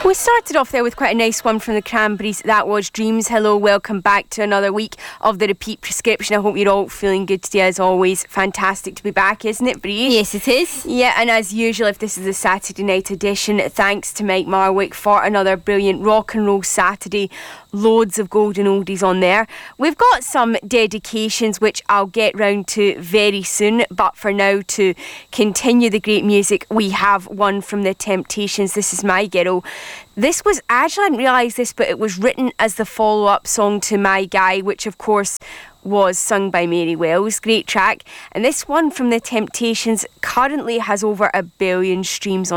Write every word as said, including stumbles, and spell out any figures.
We started off there with quite a nice one from the Cranberries. That was Dreams. Hello, welcome back to another week of the Repeat Prescription. I hope you're all feeling good today as always. Fantastic to be back, isn't it, Bree? Yes, it is. Yeah, and as usual, if this is a Saturday night edition, thanks to Mike Marwick for another brilliant rock and roll Saturday. Loads of golden oldies on there. We've got some dedications which I'll get round to very soon, but for now, to continue the great music, we have one from the Temptations. This is My Girl. This was, actually I didn't realise this, but it was written as the follow-up song to My Guy, which of course was sung by Mary Wells. Great track. And this one from the Temptations currently has over a billion streams on